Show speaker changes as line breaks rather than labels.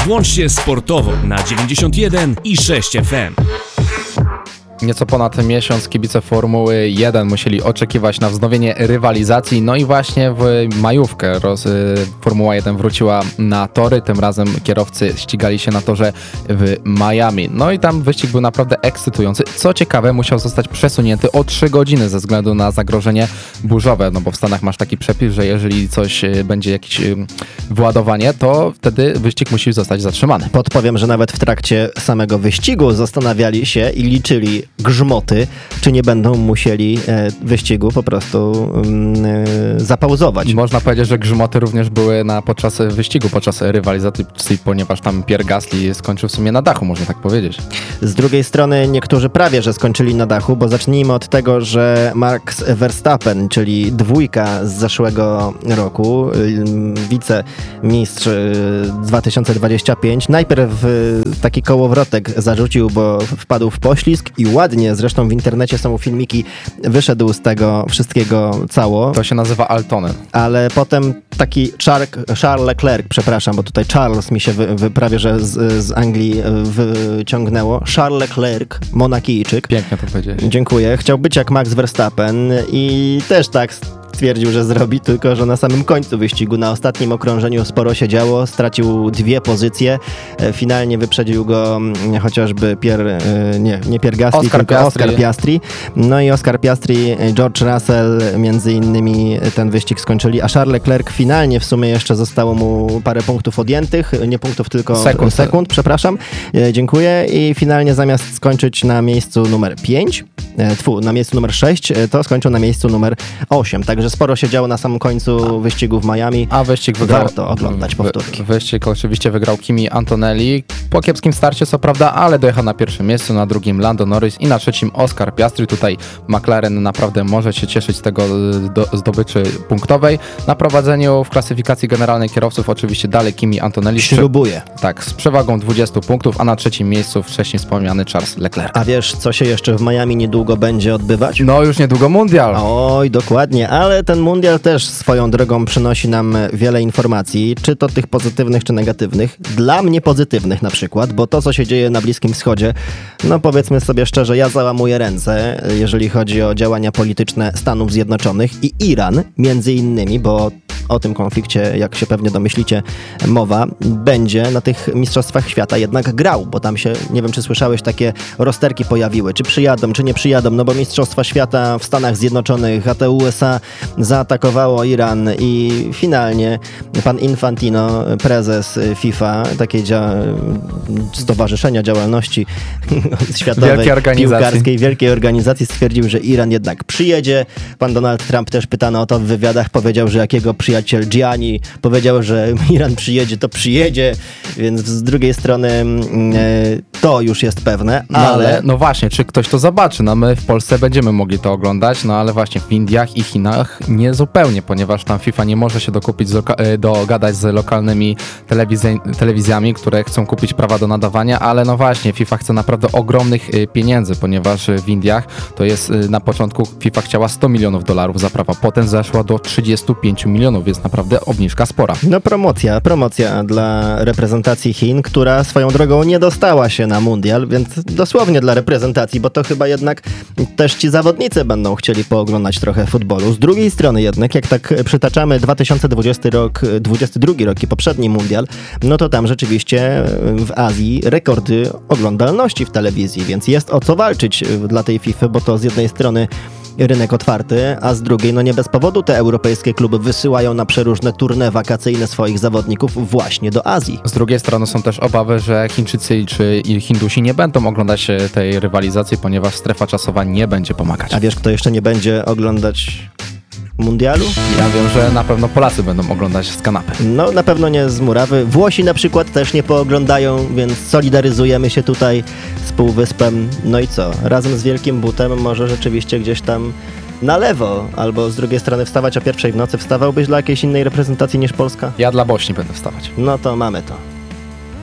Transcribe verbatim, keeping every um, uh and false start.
Włącz się sportowo na dziewięćdziesiąt jeden i sześć F M.
Nieco ponad miesiąc kibice Formuły jeden musieli oczekiwać na wznowienie rywalizacji. No i właśnie w majówkę roz, Formuła jeden wróciła na tory. Tym razem kierowcy ścigali się na torze w Miami. No i tam wyścig był naprawdę ekscytujący. Co ciekawe, musiał zostać przesunięty o trzy godziny ze względu na zagrożenie burzowe. No bo w Stanach masz taki przepis, że jeżeli coś będzie jakieś wyładowanie, to wtedy wyścig musi zostać zatrzymany.
Podpowiem, że nawet w trakcie samego wyścigu zastanawiali się i liczyli grzmoty, czy nie będą musieli e, wyścigu po prostu e, zapauzować.
Można powiedzieć, że grzmoty również były na, podczas wyścigu, podczas rywalizacji, ponieważ tam Pierre Gasly skończył w sumie na dachu, można tak powiedzieć.
Z drugiej strony niektórzy prawie, że skończyli na dachu, bo zacznijmy od tego, że Max Verstappen, czyli dwójka z zeszłego roku, wicemistrz dwa tysiące dwudziesty piąty, najpierw taki kołowrotek zarzucił, bo wpadł w poślizg i ładnie, zresztą w internecie są filmiki, wyszedł z tego wszystkiego cało.
To się nazywa Altonen.
Ale potem taki Charles Leclerc, przepraszam, bo tutaj Charles mi się wy, wy, prawie że z, z Anglii wyciągnęło. Charles Leclerc, Monakijczyk.
Pięknie to powiedziałeś.
Dziękuję. Chciał być jak Max Verstappen i też tak stwierdził, że zrobi, tylko że na samym końcu wyścigu, na ostatnim okrążeniu sporo się działo, stracił dwie pozycje, finalnie wyprzedził go chociażby Pierre, nie, nie Pierre Gasly,
Oscar
tylko
Piastri.
Oscar Piastri. No i Oscar Piastri, George Russell między innymi ten wyścig skończyli, a Charles Leclerc finalnie w sumie jeszcze zostało mu parę punktów odjętych, nie punktów, tylko
sekund,
sekund przepraszam, dziękuję i finalnie zamiast skończyć na miejscu numer pięć, tfu, na miejscu numer sześć, to skończył na miejscu numer osiem, także że sporo się działo na samym końcu wyścigu w Miami.
A wyścig wygrał...
Warto oglądać powtórki.
Wy, wyścig oczywiście wygrał Kimi Antonelli. Po kiepskim starcie, co prawda, ale dojechał na pierwszym miejscu, na drugim Lando Norris i na trzecim Oscar Piastri. Tutaj McLaren naprawdę może się cieszyć z tego do, zdobyczy punktowej. Na prowadzeniu w klasyfikacji generalnej kierowców oczywiście dalej Kimi Antonelli.
Śrubuje.
Tak, z przewagą dwudziestu punktów, a na trzecim miejscu wcześniej wspomniany Charles Leclerc.
A wiesz, co się jeszcze w Miami niedługo będzie odbywać?
No już niedługo mundial.
Oj, dokładnie, ale ten mundial też swoją drogą przynosi nam wiele informacji, czy to tych pozytywnych, czy negatywnych. Dla mnie pozytywnych na przykład, bo to, co się dzieje na Bliskim Wschodzie, no powiedzmy sobie szczerze, ja załamuję ręce, jeżeli chodzi o działania polityczne Stanów Zjednoczonych i Iran, między innymi, bo o tym konflikcie, jak się pewnie domyślicie, mowa, będzie na tych Mistrzostwach Świata jednak grał, bo tam się, nie wiem, czy słyszałeś, takie rozterki pojawiły, czy przyjadą, czy nie przyjadą, no bo Mistrzostwa Świata w Stanach Zjednoczonych, a te U S A zaatakowało Iran i finalnie pan Infantino, prezes FIFA, takiej dzia- stowarzyszenia działalności światowej,
wielkiej organizacji.
piłkarskiej, wielkiej organizacji, stwierdził, że Iran jednak przyjedzie. Pan Donald Trump też pytano o to w wywiadach, powiedział, że jakiego przyjaciel Gianni powiedział, że Iran przyjedzie, to przyjedzie, więc z drugiej strony e, to już jest pewne,
no
ale...
ale... No właśnie, czy ktoś to zobaczy? No my w Polsce będziemy mogli to oglądać, no ale właśnie w Indiach i Chinach nie zupełnie, ponieważ tam FIFA nie może się dokupić, z loka- dogadać z lokalnymi telewizj- telewizjami, które chcą kupić prawa do nadawania, ale no właśnie, FIFA chce naprawdę ogromnych y, pieniędzy, ponieważ w Indiach to jest y, na początku FIFA chciała sto milionów dolarów za prawa, potem zeszła do trzydziestu pięciu milionów, więc naprawdę obniżka spora.
No promocja, promocja dla reprezentacji Chin, która swoją drogą nie dostała się na mundial, więc dosłownie dla reprezentacji, bo to chyba jednak też ci zawodnicy będą chcieli pooglądać trochę futbolu. Z drugiej strony jednak, jak tak przytaczamy dwa tysiące dwudziesty rok, dwudziesty drugi rok i poprzedni mundial, no to tam rzeczywiście w Azji rekordy oglądalności w telewizji, więc jest o co walczyć dla tej FIFA, bo to z jednej strony rynek otwarty, a z drugiej, no nie bez powodu te europejskie kluby wysyłają na przeróżne tournée wakacyjne swoich zawodników właśnie do Azji.
Z drugiej strony są też obawy, że Chińczycy czy Hindusi nie będą oglądać tej rywalizacji, ponieważ strefa czasowa nie będzie pomagać.
A wiesz, kto jeszcze nie będzie oglądać mundialu?
Ja wiem, że na pewno Polacy będą oglądać z kanapy.
No, na pewno nie z murawy. Włosi na przykład też nie pooglądają, więc solidaryzujemy się tutaj z Półwyspem. No i co? Razem z Wielkim Butem może rzeczywiście gdzieś tam na lewo, albo z drugiej strony wstawać o pierwszej w nocy. Wstawałbyś dla jakiejś innej reprezentacji niż Polska?
Ja dla Bośni będę wstawać.
No to mamy to.